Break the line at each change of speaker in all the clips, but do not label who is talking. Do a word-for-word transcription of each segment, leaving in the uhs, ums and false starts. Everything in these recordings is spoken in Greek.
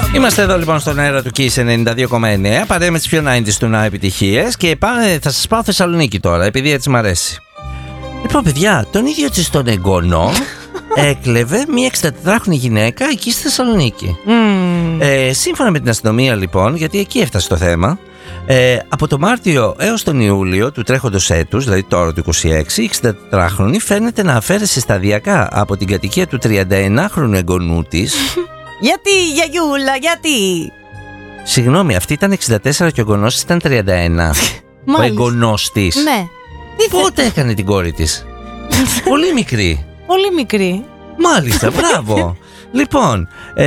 Είμαστε εδώ λοιπόν στον αέρα του Kiss ενενήντα δύο κόμμα εννέα. Παρέα με τις πιο ενενήντα του να επιτυχίες. Και πάμε, θα σας πάω Θεσσαλονίκη τώρα, επειδή έτσι μ' αρέσει. Λοιπόν, παιδιά, τον ίδιο της τον εγγονό έκλεβε μια εξήντα γυναίκα εκεί στη Θεσσαλονίκη. Mm. Ε, σύμφωνα με την αστυνομία, λοιπόν, γιατί εκεί έφτασε το θέμα, ε, από το Μάρτιο έως τον Ιούλιο του τρέχοντος έτους, δηλαδή τώρα του είκοσι έξι, η εξήντα φαίνεται να αφαίρεσε σταδιακά από την κατοικία του τριανταενάχρονου εγγονού της.
Γιατί, γιαγιούλα, γιατί?
Συγγνώμη, αυτή ήταν εξήντα τέσσερα και ο εγγονός της ήταν τριάντα ένα. Ο εγγονός της.
Ναι.
Πότε έκανε την κόρη της? Πολύ μικρή.
Πολύ μικρή.
Μάλιστα, μπράβο. Λοιπόν,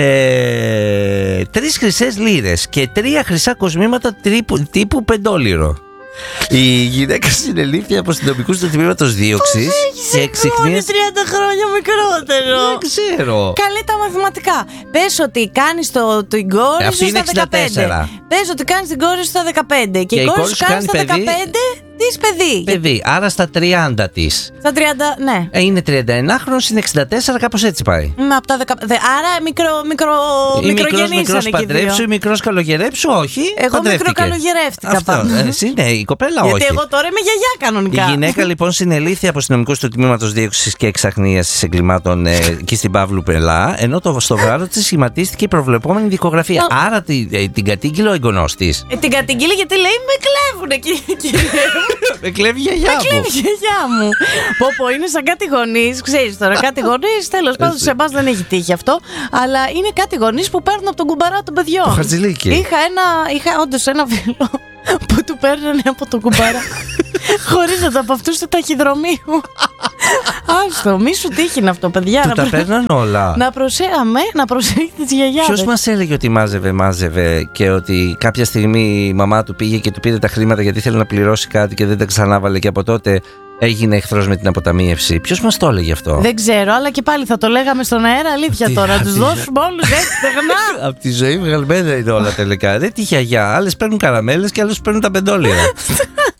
ε, τρεις χρυσές λίρες και τρία χρυσά κοσμήματα τύπου, τύπου πεντόλιρο. Η γυναίκα συνελήφθη από αστυνομικούς του τμήματος δίωξης και εξυχνίασε.
τριάντα χρόνια μικρότερο.
Δεν ξέρω.
Καλέ τα μαθηματικά. Πες ότι κάνεις το, την κόρη
αυτή
σου
είναι
στα δεκαπέντε. Πες ότι κάνεις την κόρη σου στα δεκαπέντε. Και, και η κόρη σου κάνει στα δεκαπέντε. Της παιδί.
Παιδί, άρα στα τριάντα της.
Στα τριάντα, ναι.
Ε, είναι τριανταενάχρονος, είναι εξήντα τέσσερα, κάπως έτσι πάει.
Μα από τα δεκαπέντε. Άρα μικρό, μικρό,
μικρός, μικρός παντρέψου ή μικρός καλογερέψου, όχι.
Εγώ μικρό καλογερεύτηκα.
Αυτό. Εσύ ναι, η κοπέλα
γιατί
όχι.
Γιατί εγώ τώρα είμαι γιαγιά κανονικά.
Η γυναίκα λοιπόν συνελήφθη από αστυνομικούς του τμήματος δίωξης και εξαχνίασης εγκλημάτων ε, εκεί στην Παύλου Πελά, ενώ το, στο βράρο της σχηματίστηκε η προβλεπόμενη δικογραφία. No. Άρα τη, ε, την κατήγγειλε ο εγγονός της.
Ε, την κατήγγειλε γιατί λέει με κλέβουνε, κύριε.
Με κλέβει η γιαγιά μου.
Με κλέβει η γιαγιά μου. Πω πω, είναι σαν κάτι γονείς, ξέρεις τώρα, κάτι γονείς, τέλος πάντων σε εμάς δεν έχει τύχει αυτό, αλλά είναι κάτι γονείς που παίρνουν από τον κουμπαρά των παιδιών.
Το χαρτζηλίκι.
Είχα ένα, είχα όντως ένα φίλο που του παίρνανε από τον κουμπαρά χωρίζοντα από αυτούς του ταχυδρομείου. Άστο, μη σου τύχει αυτό, παιδιά.
Του τα παίρναν όλα.
Να προσέχαμε, να προσέχετε τις γιαγιάδες.
Ποιος μας έλεγε ότι μάζευε, μάζευε και ότι κάποια στιγμή η μαμά του πήγε και του πήρε τα χρήματα γιατί ήθελε να πληρώσει κάτι και δεν τα ξανάβαλε και από τότε έγινε εχθρός με την αποταμίευση? Ποιος μας το έλεγε αυτό?
Δεν ξέρω, αλλά και πάλι θα το λέγαμε στον αέρα, αλήθεια αυτή, τώρα. Τους δώσουμε όλους έτσι στεγνά.
Από τη ζωή βγαλμένα είναι όλα τελικά. Δεν τη γιαγιά. Άλλες παίρνουν καραμέλες και άλλες παίρνουν τα πεντόλια.